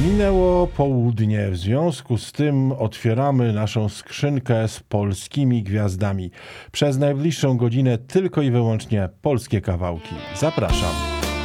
Minęło południe, w związku z tym otwieramy naszą skrzynkę z polskimi gwiazdami. Przez najbliższą godzinę tylko i wyłącznie polskie kawałki. Zapraszam.